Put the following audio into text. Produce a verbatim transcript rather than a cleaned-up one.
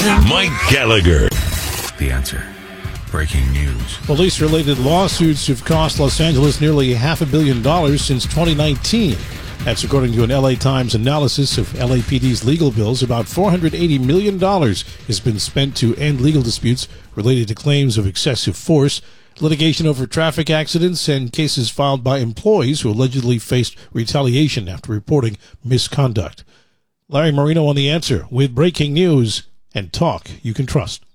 Mike Gallagher. The Answer. Breaking news. Police-related lawsuits have cost Los Angeles nearly half a billion dollars since twenty nineteen. That's according to an L A Times analysis of L A P D's legal bills. About four hundred eighty million dollars has been spent to end legal disputes related to claims of excessive force, litigation over traffic accidents, and cases filed by employees who allegedly faced retaliation after reporting misconduct. Larry Marino on The Answer with breaking news and talk you can trust.